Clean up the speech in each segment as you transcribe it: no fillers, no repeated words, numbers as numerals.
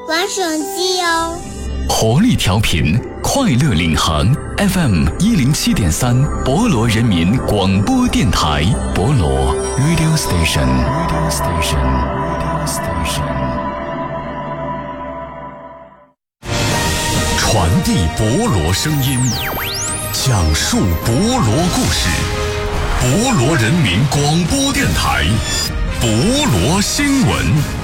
玩手机哦。 活力调频，快乐领航 FM 107.3，博罗人民广播电台，博罗 Radio Station。传递博罗声音，讲述博罗故事，博罗人民广播电台，博罗新闻。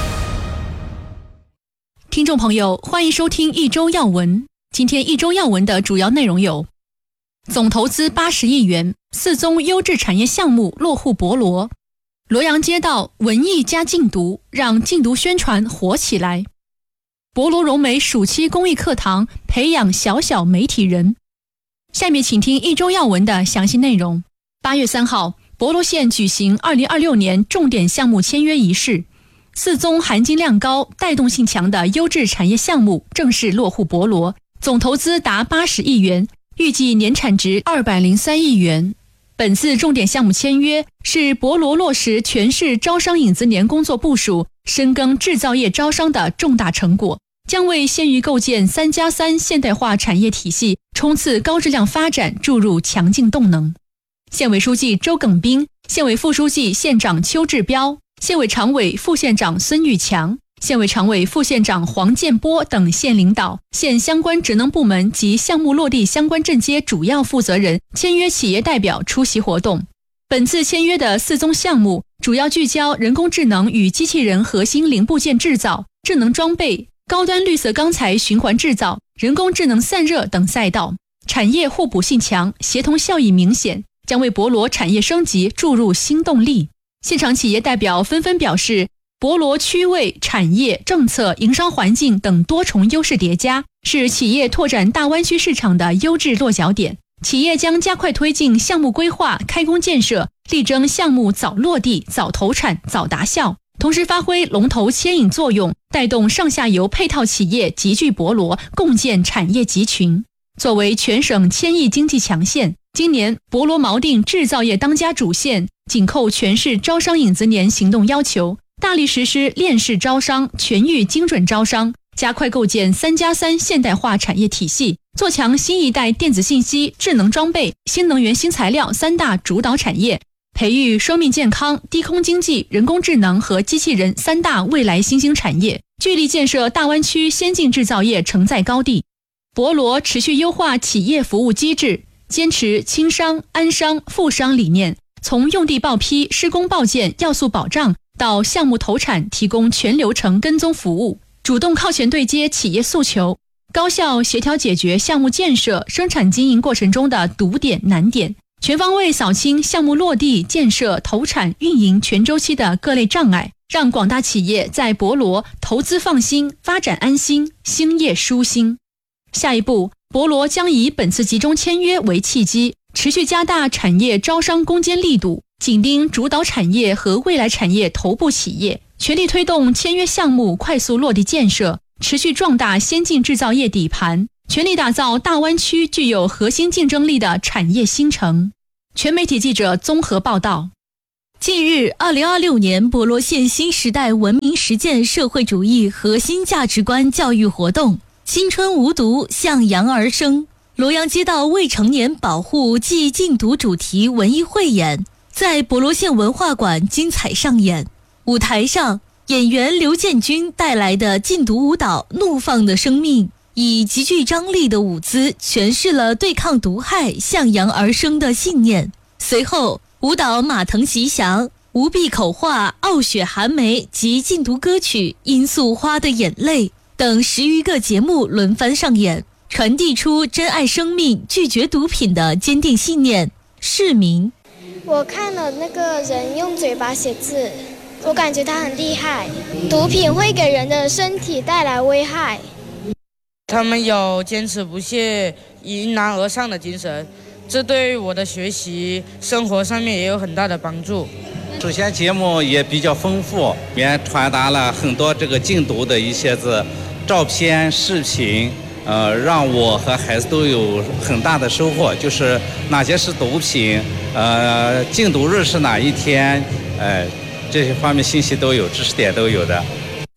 听众朋友，欢迎收听一周要闻。今天一周要闻的主要内容有：总投资80亿元，4宗优质产业项目落户博罗；罗阳街道文艺加禁毒，让禁毒宣传火起来；博罗融媒暑期公益课堂培养小小媒体人。下面请听一周要闻的详细内容。8月3号，博罗县举行2026年重点项目签约仪式。4宗含金量高、带动性强的优质产业项目正式落户博罗，总投资达80亿元，预计年产值203亿元。本次重点项目签约是博罗落实全市招商引资年工作部署，深耕制造业招商的重大成果，将为县域构建3+3现代化产业体系、冲刺高质量发展注入强劲动能。县委书记周耿斌、县委副书记、县长邱志彪、县委常委、副县长孙玉强、县委常委、副县长黄建波等县领导、县相关职能部门及项目落地相关镇街主要负责人、签约企业代表出席活动。本次签约的4宗项目主要聚焦人工智能与机器人核心零部件制造、智能装备、高端绿色钢材循环制造、人工智能散热等赛道，产业互补性强，协同效益明显，将为博罗产业升级注入新动力。现场企业代表纷纷表示，博罗区位、产业、政策、营商环境等多重优势叠加，是企业拓展大湾区市场的优质落脚点。企业将加快推进项目规划、开工建设，力争项目早落地、早投产、早达效，同时发挥龙头牵引作用，带动上下游配套企业集聚博罗，共建产业集群。作为全省千亿经济强县，今年博罗锚定制造业当家主线，紧扣全市招商引资年行动要求，大力实施链式招商、全域精准招商，加快构建3+3现代化产业体系，做强新一代电子信息、智能装备、新能源新材料3大主导产业，培育生命健康、低空经济、人工智能和机器人3大未来新兴产业，聚力建设大湾区先进制造业承载高地。博罗持续优化企业服务机制，坚持轻商、安商、富商理念，从用地报批、施工报建、要素保障到项目投产，提供全流程跟踪服务，主动靠前对接企业诉求，高效协调解决项目建设、生产经营过程中的堵点难点，全方位扫清项目落地、建设、投产、运营全周期的各类障碍，让广大企业在博罗投资放心、发展安心、兴业舒心。下一步，博罗将以本次集中签约为契机，持续加大产业招商攻坚力度，紧盯主导产业和未来产业头部企业，全力推动签约项目快速落地建设，持续壮大先进制造业底盘，全力打造大湾区具有核心竞争力的产业新城。全媒体记者综合报道。 近日，2026年博罗县新时代文明实践社会主义核心价值观教育活动新春无毒向阳而生，罗阳街道未成年保护暨禁毒主题文艺汇演在博罗县文化馆精彩上演。舞台上，演员刘建军带来的禁毒舞蹈《怒放的生命》，以极具张力的舞姿诠释了对抗毒害、向阳而生的信念。随后，舞蹈马腾吉祥、无壁口画、傲雪寒梅及禁毒歌曲《罂粟花的眼泪》等10余个节目轮番上演，传递出珍爱生命、拒绝毒品的坚定信念。市民， 我看了那个人用嘴巴写字，我感觉他很厉害。毒品会给人的身体带来危害。 他们有坚持不懈、迎难而上的精神，这对我的学习、生活上面也有很大的帮助。 首先，节目也比较丰富，也传达了很多这个禁毒的一些照片、视频，让我和孩子都有很大的收获。就是哪些是毒品，禁毒日是哪一天，这些方面信息都有，知识点都有的。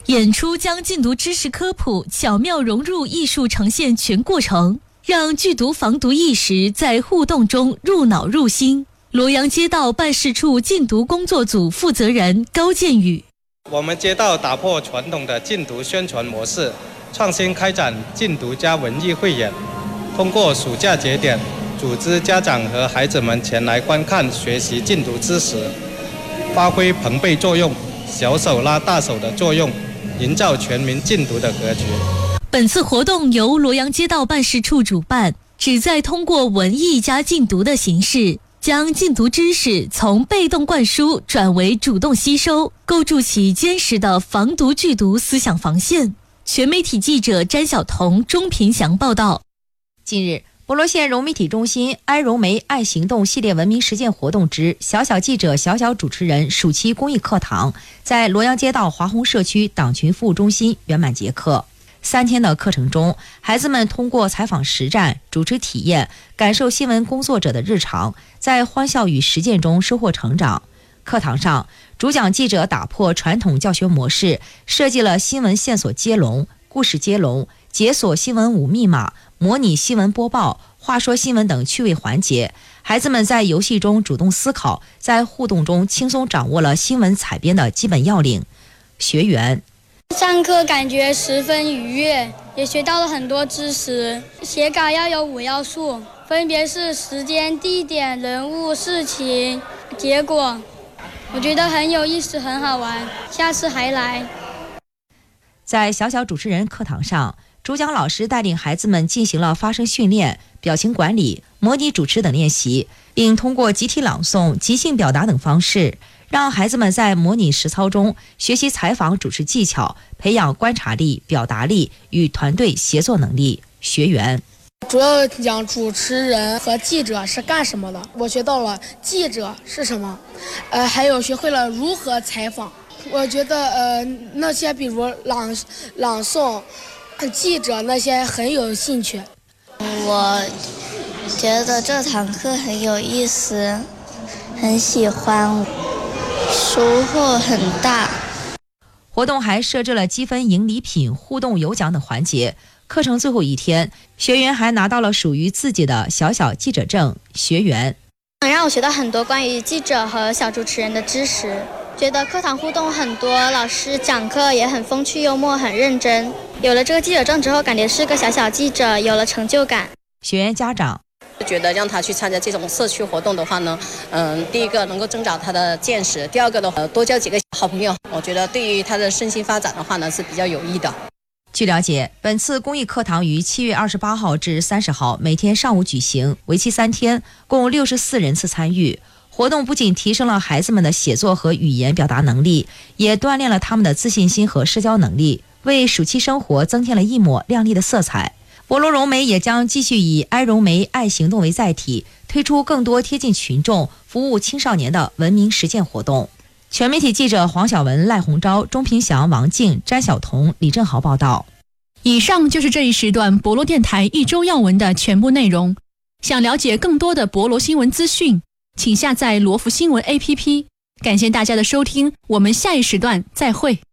演出将禁毒知识科普巧妙融入艺术呈现全过程，让剧毒防毒意识在互动中入脑入心。罗阳街道办事处禁毒工作组负责人高建宇： 我们街道打破传统的禁毒宣传模式，创新开展禁毒加文艺汇演，通过暑假节点组织家长和孩子们前来观看学习禁毒知识，发挥朋辈作用，小手拉大手的作用，营造全民禁毒的格局。 本次活动由罗阳街道办事处主办，旨在通过文艺加禁毒的形式，将禁毒知识从被动灌输转为主动吸收，构筑起坚实的防毒拒毒思想防线。全媒体记者詹晓彤、钟平祥报道。 近日，博罗县融媒体中心“爱融媒爱行动”系列文明实践活动之小小记者小小主持人暑期公益课堂在罗阳街道华宏社区党群服务中心圆满结课。3天的课程中，孩子们通过采访实战、主持体验，感受新闻工作者的日常，在欢笑与实践中收获成长。课堂上，主讲记者打破传统教学模式，设计了新闻线索接龙、故事接龙、解锁新闻5密码、模拟新闻播报、话说新闻等趣味环节。孩子们在游戏中主动思考，在互动中轻松掌握了新闻采编的基本要领。学员： 上课感觉十分愉悦，也学到了很多知识。写稿要有5要素，分别是时间、地点、人物、事情、结果。我觉得很有意思，很好玩，下次还来。 在小小主持人课堂上，主讲老师带领孩子们进行了发声训练、表情管理、模拟主持等练习，并通过集体朗诵、即兴表达等方式，让孩子们在模拟实操中学习采访主持技巧，培养观察力、表达力与团队协作能力。学员： 主要讲主持人和记者是干什么的，我学到了记者是什么，还有学会了如何采访。我觉得那些比如朗诵、记者那些很有兴趣。 我觉得这堂课很有意思，很喜欢，收获很大。 活动还设置了积分赢礼品、互动有奖等环节。课程最后一天，学员还拿到了属于自己的小小记者证。学员： 让我学到很多关于记者和小主持人的知识，觉得课堂互动很多，老师讲课也很风趣幽默，很认真。有了这个记者证之后，感觉是个小小记者，有了成就感。 学员家长觉得让他去参加这种社区活动的话呢，第一个能够增长他的见识，第二个的多交几个好朋友，我觉得对于他的身心发展的话呢是比较有益的。 据了解，本次公益课堂于7月28号至30号每天上午举行，为期3天，共64人次参与。活动不仅提升了孩子们的写作和语言表达能力，也锻炼了他们的自信心和社交能力，为暑期生活增添了一抹亮丽的色彩。博罗融媒也将继续以爱融媒爱行动为载体，推出更多贴近群众、服务青少年的文明实践活动。全媒体记者黄晓文、赖红昭、钟平祥、王静、詹晓彤、李正豪报道。 以上就是这一时段博罗电台一周要闻的全部内容。想了解更多的博罗新闻资讯，请下载罗福新闻 APP。感谢大家的收听，我们下一时段再会。